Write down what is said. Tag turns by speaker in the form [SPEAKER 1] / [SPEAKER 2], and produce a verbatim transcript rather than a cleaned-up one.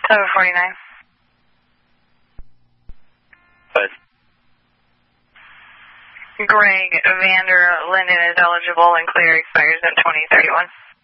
[SPEAKER 1] seven forty-nine.
[SPEAKER 2] Good.
[SPEAKER 1] Greg Vander Linden is eligible and clear, expires at twenty thirty-one.